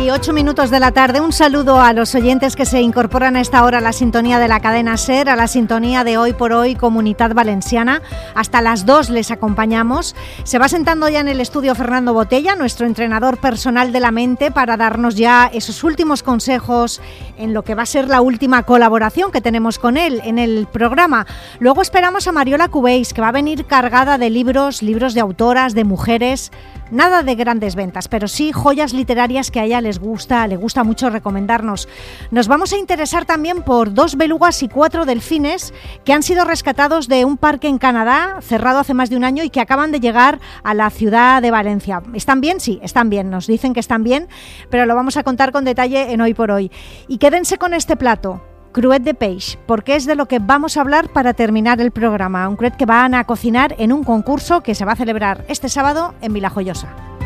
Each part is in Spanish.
8 minutos de la tarde. Un saludo a los oyentes que se incorporan a esta hora a la sintonía de la cadena SER, a la sintonía de Hoy por Hoy Comunitat Valenciana. Hasta las 2 les acompañamos. Se va sentando ya en el estudio Fernando Botella, nuestro entrenador personal de la mente, para darnos ya esos últimos consejos en lo que va a ser la última colaboración que tenemos con él en el programa. Luego esperamos a Mariola Cubells, que va a venir cargada de libros de autoras, de mujeres. Nada de grandes ventas, pero sí joyas literarias que a ella le gusta mucho recomendarnos. Nos vamos a interesar también por 2 belugas y 4 delfines que han sido rescatados de un parque en Canadá, cerrado hace más de un año, y que acaban de llegar a la ciudad de Valencia. ¿Están bien? Sí, están bien. Nos dicen que están bien, pero lo vamos a contar con detalle en Hoy por Hoy. Y quédense con este plato. Cruet de peix, porque es de lo que vamos a hablar para terminar el programa. Un cruet que van a cocinar en un concurso que se va a celebrar este sábado en Vilajoyosa.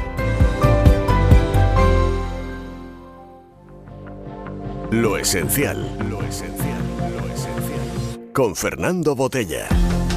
Lo esencial. Con Fernando Botella.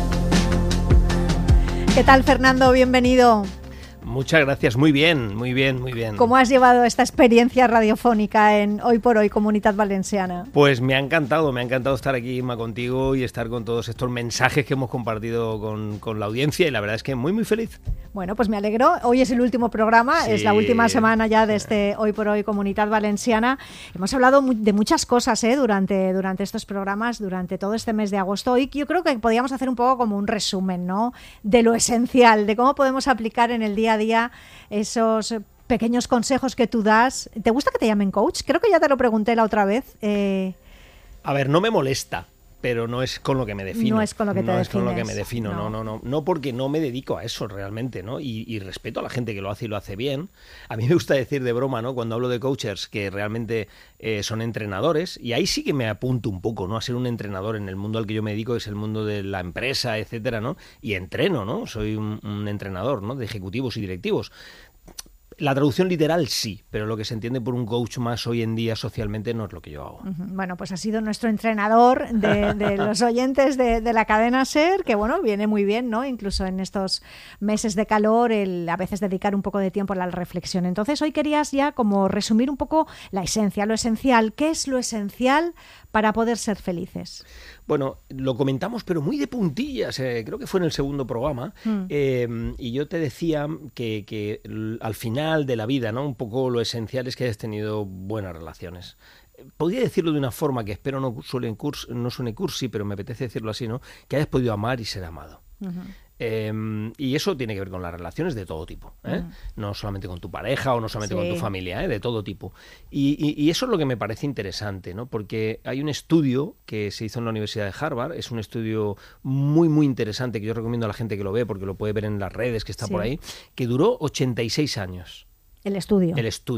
¿Qué tal, Fernando? Bienvenido. Muchas gracias, muy bien. ¿Cómo has llevado esta experiencia radiofónica en Hoy por Hoy Comunitat Valenciana? Pues me ha encantado estar aquí, Inma, contigo y estar con todos estos mensajes que hemos compartido con la audiencia, y la verdad es que muy feliz. Bueno, pues me alegro. Hoy es el último programa, sí. Es la última semana ya de este Hoy por Hoy Comunitat Valenciana. Hemos hablado de muchas cosas durante estos programas, durante todo este mes de agosto. Y yo creo que podíamos hacer un poco como un resumen, ¿no?, de lo esencial, de cómo podemos aplicar en el día a día esos pequeños consejos que tú das. ¿Te gusta que te llamen coach? Creo que ya te lo pregunté la otra vez. A ver, no me molesta, pero no es con lo que me defino. No es con lo que te defines. No es con lo que me defino, no, porque no me dedico a eso realmente, ¿no? Y respeto a la gente que lo hace y lo hace bien. A mí me gusta decir de broma, ¿no?, cuando hablo de coaches, que realmente son entrenadores, y ahí sí que me apunto un poco, ¿no?, a ser un entrenador en el mundo al que yo me dedico, que es el mundo de la empresa, etcétera, ¿no? Y entreno, ¿no? Soy un entrenador, ¿no?, de ejecutivos y directivos. La traducción literal sí, pero lo que se entiende por un coach más hoy en día socialmente no es lo que yo hago. Bueno, pues ha sido nuestro entrenador de los oyentes de la cadena SER, que bueno, viene muy bien, ¿no? Incluso en estos meses de calor, a veces dedicar un poco de tiempo a la reflexión. Entonces hoy querías ya como resumir un poco la esencia, lo esencial. ¿Qué es lo esencial para poder ser felices? Bueno, lo comentamos, pero muy de puntillas, creo que fue en el segundo programa, y yo te decía que al final de la vida, ¿no?, un poco lo esencial es que hayas tenido buenas relaciones. Podría decirlo de una forma que espero no suene cursi, pero me apetece decirlo así, ¿no?, que hayas podido amar y ser amado. Y eso tiene que ver con las relaciones de todo tipo, no solamente con tu pareja o no solamente con tu familia, de todo tipo. Y eso es lo que me parece interesante, ¿no? Porque hay un estudio que se hizo en la Universidad de Harvard, es un estudio muy interesante que yo recomiendo a la gente que lo ve, porque lo puede ver en las redes, que está por ahí, que duró 86 años. El estudio.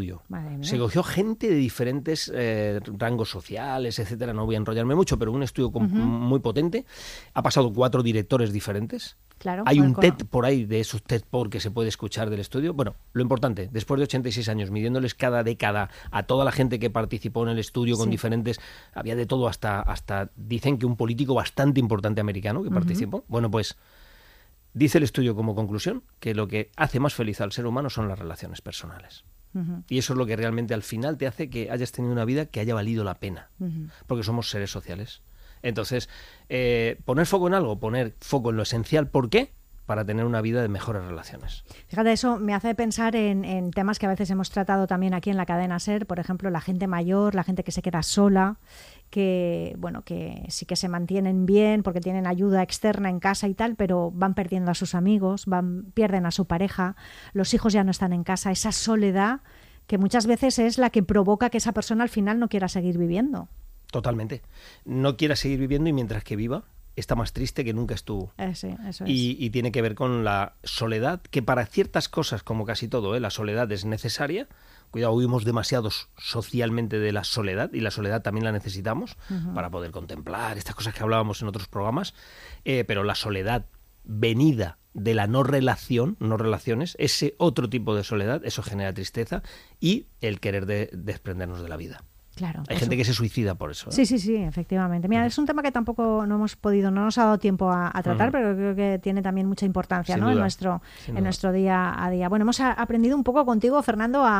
Se cogió gente de diferentes rangos sociales, etcétera. No voy a enrollarme mucho, pero un estudio muy potente. Ha pasado 4 directores diferentes. Claro, hay un TED por ahí, de esos TED por que se puede escuchar del estudio. Bueno, lo importante, después de 86 años, midiéndoles cada década a toda la gente que participó en el estudio con diferentes... Había de todo, hasta dicen que un político bastante importante americano que participó. Bueno, pues... Dice el estudio como conclusión que lo que hace más feliz al ser humano son las relaciones personales. Y eso es lo que realmente al final te hace que hayas tenido una vida que haya valido la pena. Porque somos seres sociales. Entonces, poner foco en algo, poner foco en lo esencial. ¿Por qué? Para tener una vida de mejores relaciones. Fíjate, eso me hace pensar en temas que a veces hemos tratado también aquí en la cadena SER, por ejemplo, la gente mayor, la gente que se queda sola, que sí que se mantienen bien porque tienen ayuda externa en casa y tal, pero van perdiendo a sus amigos, pierden a su pareja, los hijos ya no están en casa, esa soledad que muchas veces es la que provoca que esa persona al final no quiera seguir viviendo. Totalmente. No quiera seguir viviendo, y mientras que viva está más triste que nunca estuvo. Sí, eso es. Y tiene que ver con la soledad, que para ciertas cosas, como casi todo, la soledad es necesaria. Cuidado, huimos demasiados socialmente de la soledad, y la soledad también la necesitamos para poder contemplar estas cosas que hablábamos en otros programas, pero la soledad venida de la no relaciones, ese otro tipo de soledad, eso genera tristeza y el querer desprendernos de la vida. Claro, hay gente que se suicida por eso. Sí, efectivamente. Mira, es un tema que tampoco no nos ha dado tiempo a tratar, pero creo que tiene también mucha importancia, ¿no?, en nuestro día a día. Bueno, hemos aprendido un poco contigo, Fernando, a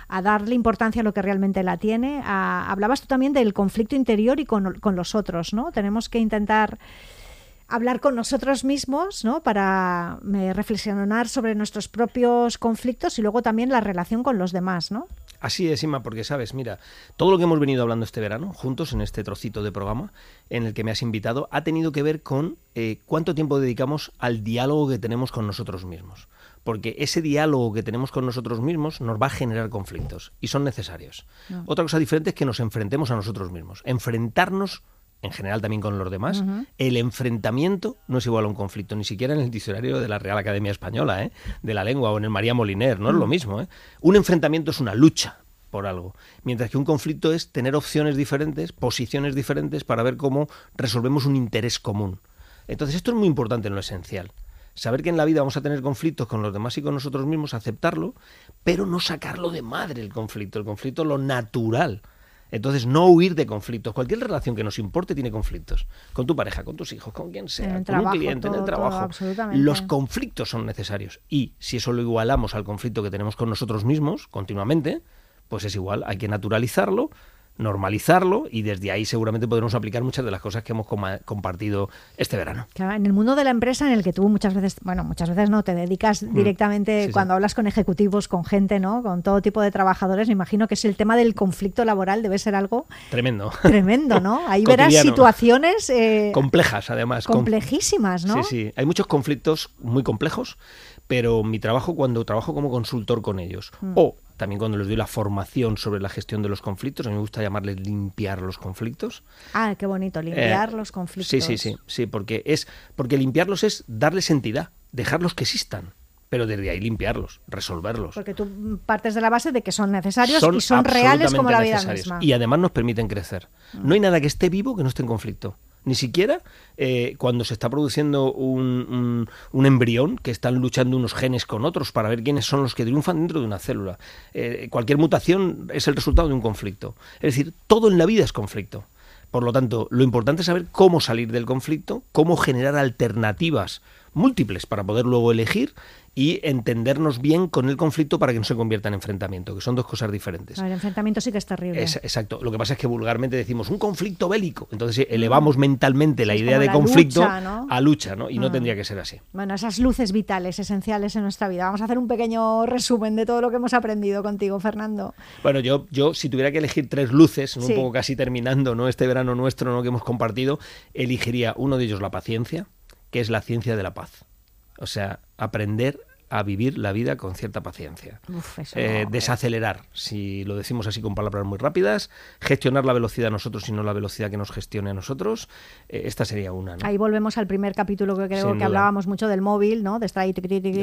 a darle importancia a lo que realmente la tiene. Hablabas tú también del conflicto interior y con los otros, ¿no? Tenemos que intentar hablar con nosotros mismos, ¿no? Para reflexionar sobre nuestros propios conflictos y luego también la relación con los demás, ¿no? Así es, Inma, porque sabes, mira, todo lo que hemos venido hablando este verano, juntos en este trocito de programa en el que me has invitado, ha tenido que ver con cuánto tiempo dedicamos al diálogo que tenemos con nosotros mismos. Porque ese diálogo que tenemos con nosotros mismos nos va a generar conflictos y son necesarios. No. Otra cosa diferente es que nos enfrentemos a nosotros mismos. Enfrentarnos, en general también con los demás, el enfrentamiento no es igual a un conflicto, ni siquiera en el diccionario de la Real Academia Española, de la lengua, o en el María Moliner, no es lo mismo. Un enfrentamiento es una lucha por algo, mientras que un conflicto es tener opciones diferentes, posiciones diferentes para ver cómo resolvemos un interés común. Entonces esto es muy importante en lo esencial. Saber que en la vida vamos a tener conflictos con los demás y con nosotros mismos, aceptarlo, pero no sacarlo de madre el conflicto lo natural. Entonces, no huir de conflictos. Cualquier relación que nos importe tiene conflictos. Con tu pareja, con tus hijos, con quien sea, con un cliente, en el trabajo. Los conflictos son necesarios. Y si eso lo igualamos al conflicto que tenemos con nosotros mismos continuamente, pues es igual. Hay que naturalizarlo, normalizarlo, y desde ahí seguramente podremos aplicar muchas de las cosas que hemos compartido este verano. Claro, en el mundo de la empresa en el que tú muchas veces no, te dedicas directamente cuando hablas con ejecutivos, con gente, ¿no? Con todo tipo de trabajadores, me imagino que es el tema del conflicto laboral debe ser algo tremendo, ¿no? Ahí verás situaciones complejas, además. Complejísimas, ¿no? Sí. Hay muchos conflictos muy complejos, pero mi trabajo, cuando trabajo como consultor con ellos, o también cuando les doy la formación sobre la gestión de los conflictos, a mí me gusta llamarles limpiar los conflictos. Ah, qué bonito, limpiar los conflictos. Sí, porque limpiarlos es darles entidad, dejarlos que existan, pero desde ahí limpiarlos, resolverlos. Porque tú partes de la base de que son necesarios y son reales como la vida misma. Y además nos permiten crecer. No hay nada que esté vivo que no esté en conflicto. Ni siquiera cuando se está produciendo un embrión, que están luchando unos genes con otros para ver quiénes son los que triunfan dentro de una célula. Cualquier mutación es el resultado de un conflicto. Es decir, todo en la vida es conflicto. Por lo tanto, lo importante es saber cómo salir del conflicto, cómo generar alternativas múltiples para poder luego elegir y entendernos bien con el conflicto para que no se convierta en enfrentamiento, que son dos cosas diferentes. El enfrentamiento sí que es terrible. Exacto. Lo que pasa es que vulgarmente decimos un conflicto bélico. Entonces elevamos mentalmente la idea de conflicto lucha, ¿no? A lucha, ¿no? Y no tendría que ser así. Bueno, esas luces vitales, esenciales en nuestra vida. Vamos a hacer un pequeño resumen de todo lo que hemos aprendido contigo, Fernando. Bueno, yo si tuviera que elegir 3 luces, un poco casi terminando, ¿no? Este verano nuestro, ¿no? Que hemos compartido, elegiría uno de ellos la paciencia, que es la ciencia de la paz. O sea, aprender a vivir la vida con cierta paciencia. Desacelerar, si lo decimos así con palabras muy rápidas, gestionar la velocidad a nosotros y no la velocidad que nos gestione a nosotros. Esta sería una, ¿no? Ahí volvemos al primer capítulo que creo que hablábamos mucho del móvil, ¿no? De estar ahí,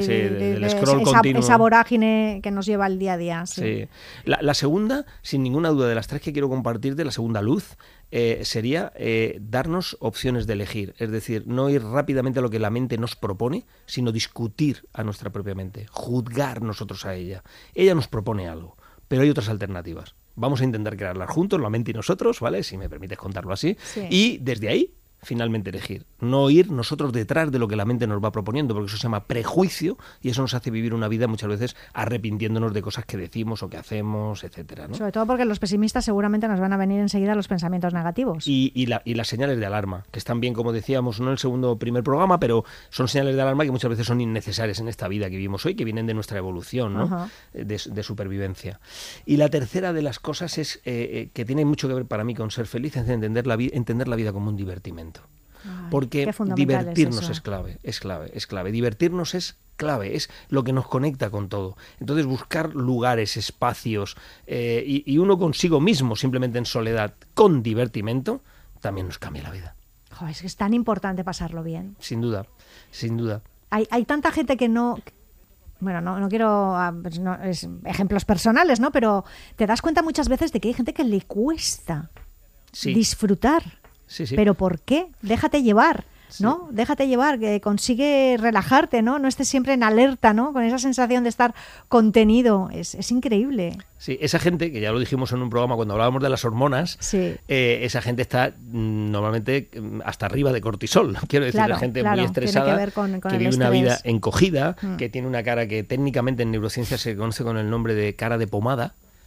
del scroll continuo. Esa vorágine que nos lleva al día a día. Sí. La segunda, sin ninguna duda, de las 3 que quiero compartirte, la segunda luz, sería darnos opciones de elegir, es decir, no ir rápidamente a lo que la mente nos propone, sino discutir a nuestra propia mente, juzgar nosotros a ella. Ella nos propone algo, pero hay otras alternativas. Vamos a intentar crearlas juntos, la mente y nosotros, ¿vale? Si me permites contarlo así. Sí. Y desde ahí, finalmente elegir. No ir nosotros detrás de lo que la mente nos va proponiendo, porque eso se llama prejuicio y eso nos hace vivir una vida muchas veces arrepintiéndonos de cosas que decimos o que hacemos, etcétera, ¿no? Sobre todo porque los pesimistas seguramente nos van a venir enseguida los pensamientos negativos. Y las señales de alarma, que están bien, como decíamos, no en el primer programa, pero son señales de alarma que muchas veces son innecesarias en esta vida que vivimos hoy, que vienen de nuestra evolución, ¿no? De supervivencia. Y la tercera de las cosas es que tiene mucho que ver para mí con ser feliz, es entender la vida como un divertimento. Porque divertirnos es clave. Divertirnos es clave, es lo que nos conecta con todo. Entonces buscar lugares, espacios y uno consigo mismo, simplemente en soledad, con divertimento, también nos cambia la vida. Joder, es que es tan importante pasarlo bien. Sin duda. Hay tanta gente que no... Bueno, no quiero ejemplos personales, ¿no? Pero te das cuenta muchas veces de que hay gente que le cuesta disfrutar. Sí. ¿Pero por qué? Déjate llevar, ¿no? Sí. Déjate llevar, que consigue relajarte, ¿no? No estés siempre en alerta, ¿no? Con esa sensación de estar contenido. Es increíble. Sí, esa gente, que ya lo dijimos en un programa cuando hablábamos de las hormonas, esa gente está normalmente hasta arriba de cortisol. Quiero decir, la gente muy estresada, que vive una vida encogida, que tiene una cara que técnicamente en neurociencia se conoce con el nombre de cara de pomada.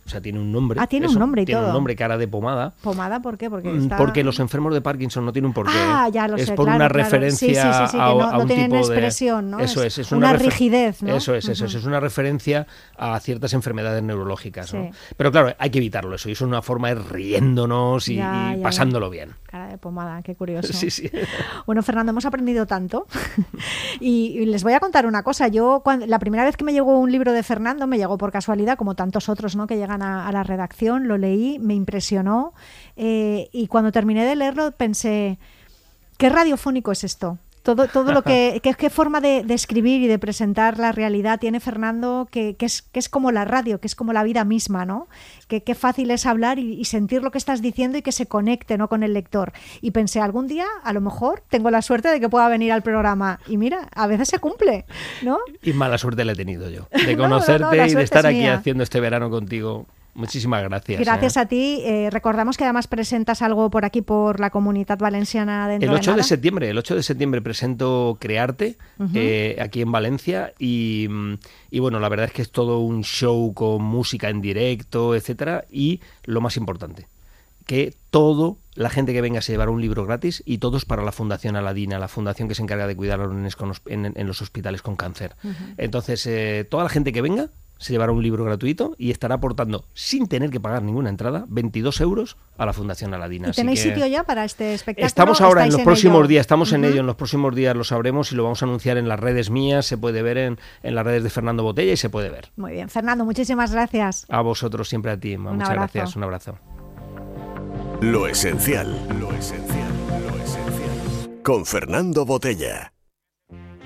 O sea, tiene un nombre. Ah, tiene un nombre y tiene todo. un nombre, cara de pomada. ¿Pomada por qué? Porque los enfermos de Parkinson no tienen un porqué. Ah, ya lo sé, es por claro, una claro. referencia sí, a, que no, a un no tienen tipo expresión, ¿no? Eso es una rigidez, ¿no? Eso es. Es una referencia a ciertas enfermedades neurológicas, ¿no? Sí. Pero claro, hay que evitarlo eso. Y eso es una forma de riéndonos y pasándolo bien. Cara de pomada, qué curioso. Sí. Bueno, Fernando, hemos aprendido tanto. y les voy a contar una cosa. Yo, la primera vez que me llegó un libro de Fernando, me llegó por casualidad, como tantos otros, ¿no?, que llegan a la redacción, lo leí, me impresionó. Y cuando terminé de leerlo pensé, ¿qué radiofónico es esto? Todo lo qué forma de escribir y de presentar la realidad tiene Fernando, que es como la radio, que es como la vida misma, ¿no? Qué fácil es hablar y sentir lo que estás diciendo y que se conecte, ¿no?, con el lector. Y pensé, algún día, a lo mejor, tengo la suerte de que pueda venir al programa. Y mira, a veces se cumple, ¿no? Y mala suerte la he tenido yo, de conocerte y de estar aquí haciendo este verano contigo. Muchísimas gracias. Gracias a ti. Recordamos que además presentas algo por aquí, por la Comunitat Valenciana dentro el 8 de de septiembre. El 8 de septiembre presento Crearte, aquí en Valencia y bueno, la verdad es que es todo un show con música en directo, etcétera, y lo más importante, que la gente que venga se llevará un libro gratis y todos para la Fundación Aladina, la fundación que se encarga de cuidar a los nenes en los hospitales con cáncer. Entonces, toda la gente que venga se llevará un libro gratuito y estará aportando, sin tener que pagar ninguna entrada, 22 euros a la Fundación Aladina. ¿Y tenéis sitio ya para este espectáculo? Estamos ahora en los próximos días, estamos en ello, en los próximos días lo sabremos y lo vamos a anunciar en las redes mías, se puede ver en las redes de Fernando Botella y se puede ver. Muy bien, Fernando, muchísimas gracias. A vosotros, siempre a ti, muchas gracias, un abrazo. Lo esencial. Con Fernando Botella.